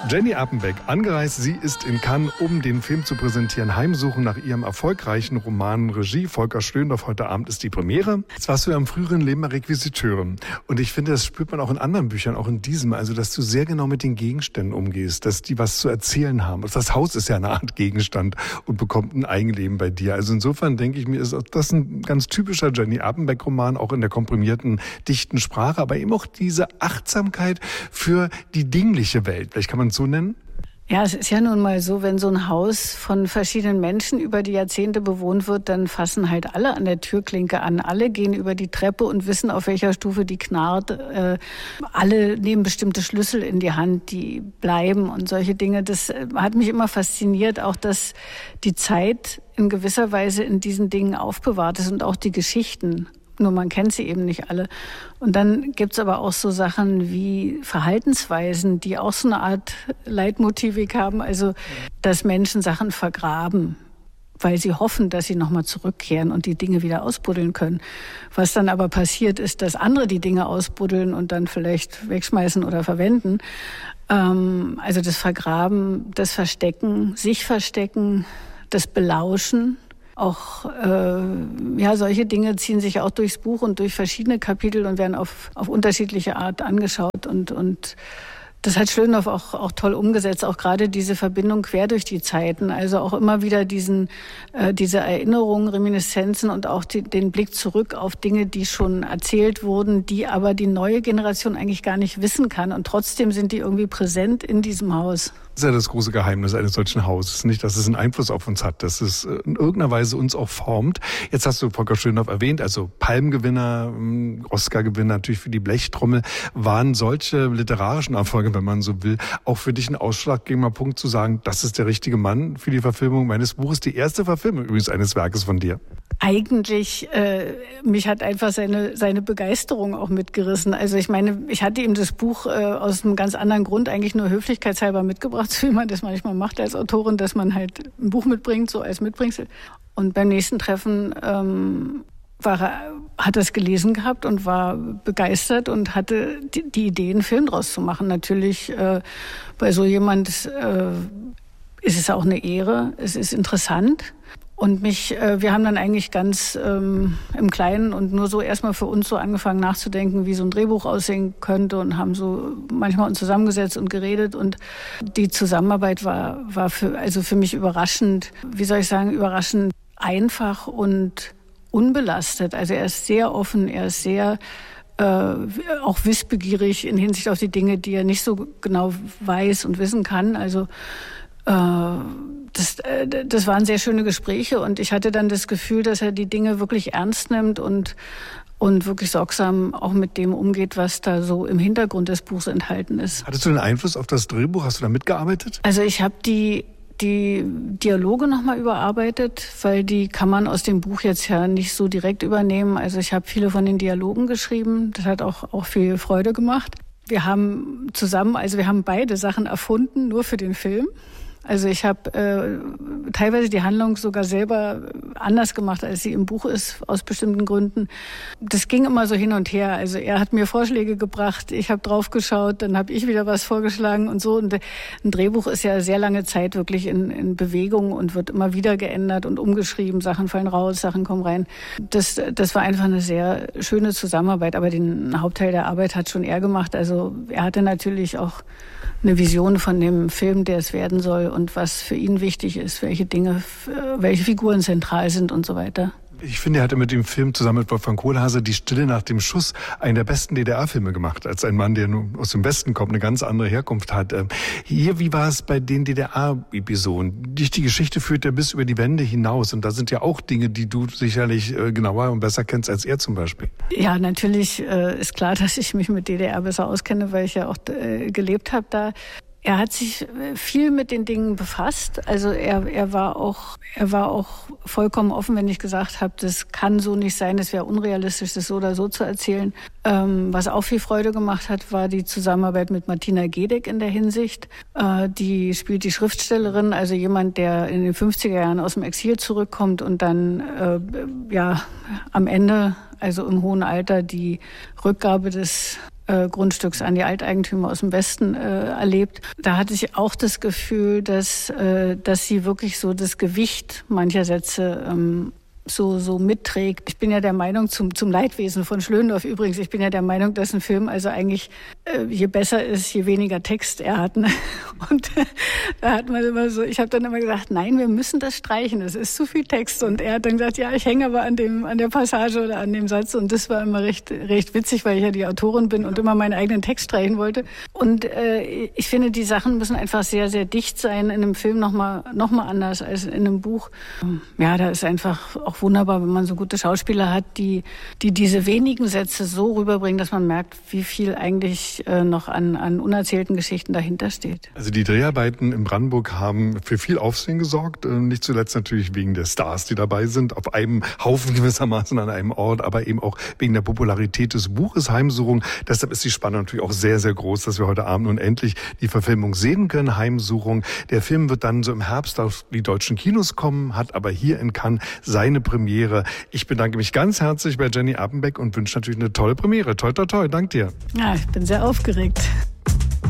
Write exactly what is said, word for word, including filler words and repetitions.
Jenny Appenbeck, angereist, sie ist in Cannes, um den Film zu präsentieren. Heimsuchen nach ihrem erfolgreichen Roman Regie. Volker Schlöndorff, heute Abend ist die Premiere. Jetzt warst du ja im früheren Leben mal Requisiteurin. Und ich finde, das spürt man auch in anderen Büchern, auch in diesem. Also, dass du sehr genau mit den Gegenständen umgehst, dass die was zu erzählen haben. Das Haus ist ja eine Art Gegenstand und bekommt ein Eigenleben bei dir. Also insofern denke ich mir, ist das ein ganz typischer Jenny Appenbeck-Roman, auch in der komprimierten, dichten Sprache, aber eben auch diese Achtsamkeit für die dingliche Welt. Vielleicht kann man es so nennen? Ja, es ist ja nun mal so, wenn so ein Haus von verschiedenen Menschen über die Jahrzehnte bewohnt wird, dann fassen halt alle an der Türklinke an. Alle gehen über die Treppe und wissen, auf welcher Stufe die knarrt. Äh, alle nehmen bestimmte Schlüssel in die Hand, die bleiben und solche Dinge. Das hat mich immer fasziniert, auch dass die Zeit in gewisser Weise in diesen Dingen aufbewahrt ist und auch die Geschichten. Nur man kennt sie eben nicht alle. Und dann gibt's aber auch so Sachen wie Verhaltensweisen, die auch so eine Art Leitmotivik haben. Also, dass Menschen Sachen vergraben, weil sie hoffen, dass sie nochmal zurückkehren und die Dinge wieder ausbuddeln können. Was dann aber passiert ist, dass andere die Dinge ausbuddeln und dann vielleicht wegschmeißen oder verwenden. Ähm, also das Vergraben, das Verstecken, sich verstecken, das Belauschen. Auch äh, ja, solche Dinge ziehen sich auch durchs Buch und durch verschiedene Kapitel und werden auf, auf unterschiedliche Art angeschaut. Und, und das hat Schlöndorff auch, auch toll umgesetzt, auch gerade diese Verbindung quer durch die Zeiten. Also auch immer wieder diesen, äh, diese Erinnerungen, Reminiszenzen und auch die, den Blick zurück auf Dinge, die schon erzählt wurden, die aber die neue Generation eigentlich gar nicht wissen kann. Und trotzdem sind die irgendwie präsent in diesem Haus. Das ist ja das große Geheimnis eines solchen Hauses. Nicht, dass es einen Einfluss auf uns hat, dass es in irgendeiner Weise uns auch formt. Jetzt hast du Volker Schlöndorff erwähnt, also Palmgewinner, Oscar-Gewinner natürlich für die Blechtrommel. Waren solche literarischen Erfolge, wenn man so will, auch für dich ein ausschlaggebender Punkt zu sagen, das ist der richtige Mann für die Verfilmung meines Buches? Die erste Verfilmung übrigens eines Werkes von dir. Eigentlich, äh, mich hat einfach seine seine Begeisterung auch mitgerissen. Also ich meine, ich hatte ihm das Buch äh, aus einem ganz anderen Grund eigentlich nur höflichkeitshalber mitgebracht, so wie man das manchmal macht als Autorin, dass man halt ein Buch mitbringt, so als Mitbringsel. Und beim nächsten Treffen ähm, war er, hat er es gelesen gehabt und war begeistert und hatte die, die Idee, einen Film draus zu machen. Natürlich äh, bei so jemand äh, ist es auch eine Ehre, es ist interessant. Und mich, äh, wir haben dann eigentlich ganz ähm, im Kleinen und nur so erstmal für uns so angefangen nachzudenken, wie so ein Drehbuch aussehen könnte und haben so manchmal uns zusammengesetzt und geredet. Und die Zusammenarbeit war, war für, also für mich überraschend, wie soll ich sagen, überraschend einfach und unbelastet. Also er ist sehr offen, er ist sehr äh, auch wissbegierig in Hinsicht auf die Dinge, die er nicht so genau weiß und wissen kann. Also äh, Das, das waren sehr schöne Gespräche und ich hatte dann das Gefühl, dass er die Dinge wirklich ernst nimmt und, und wirklich sorgsam auch mit dem umgeht, was da so im Hintergrund des Buchs enthalten ist. Hattest du einen Einfluss auf das Drehbuch? Hast du da mitgearbeitet? Also ich habe die, die Dialoge nochmal überarbeitet, weil die kann man aus dem Buch jetzt ja nicht so direkt übernehmen. Also ich habe viele von den Dialogen geschrieben. Das hat auch, auch viel Freude gemacht. Wir haben zusammen, also wir haben beide Sachen erfunden, nur für den Film. Also ich habe äh, teilweise die Handlung sogar selber anders gemacht, als sie im Buch ist, aus bestimmten Gründen. Das ging immer so hin und her. Also er hat mir Vorschläge gebracht, ich habe drauf geschaut, dann habe ich wieder was vorgeschlagen und so. Und ein Drehbuch ist ja sehr lange Zeit wirklich in, in Bewegung und wird immer wieder geändert und umgeschrieben. Sachen fallen raus, Sachen kommen rein. Das, das war einfach eine sehr schöne Zusammenarbeit. Aber den Hauptteil der Arbeit hat schon er gemacht. Also er hatte natürlich auch eine Vision von dem Film, der es werden soll und was für ihn wichtig ist, welche Dinge, welche Figuren zentral sind und so weiter. Ich finde, er hatte mit dem Film zusammen mit Wolfgang Kohlhase Die Stille nach dem Schuss einen der besten D D R-Filme gemacht, als ein Mann, der nun aus dem Westen kommt, eine ganz andere Herkunft hat. Hier, wie war es bei den D D R-Episoden? Die, die Geschichte führt ja bis über die Wände hinaus und da sind ja auch Dinge, die du sicherlich genauer und besser kennst als er zum Beispiel. Ja, natürlich äh, ist klar, dass ich mich mit D D R besser auskenne, weil ich ja auch äh, gelebt habe da. Er hat sich viel mit den Dingen befasst. Also er, er war auch, er war auch vollkommen offen, wenn ich gesagt habe, das kann so nicht sein, es wäre unrealistisch, das so oder so zu erzählen. Ähm, was auch viel Freude gemacht hat, war die Zusammenarbeit mit Martina Gedeck in der Hinsicht. Äh, die spielt die Schriftstellerin, also jemand, der in den fünfziger Jahren aus dem Exil zurückkommt und dann äh, ja am Ende, also im hohen Alter, die Rückgabe des äh, Grundstücks an die Alteigentümer aus dem Westen äh, erlebt. Da hatte ich auch das Gefühl, dass, äh, dass sie wirklich so das Gewicht mancher Sätze ähm, so so mitträgt. Ich bin ja der Meinung, zum zum Leidwesen von Schlöndorff übrigens, ich bin ja der Meinung, dass ein Film also eigentlich äh, je besser ist, je weniger Text er hat. Ne? Und äh, da hat man immer so, ich habe dann immer gesagt, nein, wir müssen das streichen, es ist zu viel Text. Und er hat dann gesagt, ja, ich hänge aber an dem an der Passage oder an dem Satz. Und das war immer recht recht witzig, weil ich ja die Autorin bin und immer meinen eigenen Text streichen wollte. Und äh, ich finde, die Sachen müssen einfach sehr, sehr dicht sein. In einem Film nochmal noch mal anders als in einem Buch. Ja, da ist einfach auch wunderbar, wenn man so gute Schauspieler hat, die die diese wenigen Sätze so rüberbringen, dass man merkt, wie viel eigentlich äh, noch an, an unerzählten Geschichten dahinter steht. Also die Dreharbeiten in Brandenburg haben für viel Aufsehen gesorgt, nicht zuletzt natürlich wegen der Stars, die dabei sind, auf einem Haufen gewissermaßen an einem Ort, aber eben auch wegen der Popularität des Buches Heimsuchung. Deshalb ist die Spannung natürlich auch sehr, sehr groß, dass wir heute Abend nun endlich die Verfilmung sehen können, Heimsuchung. Der Film wird dann so im Herbst auf die deutschen Kinos kommen, hat aber hier in Cannes seine Premiere. Ich bedanke mich ganz herzlich bei Jenny Appenbeck und wünsche natürlich eine tolle Premiere. Toi, toi, toi. Dank dir. Ja, ich bin sehr aufgeregt.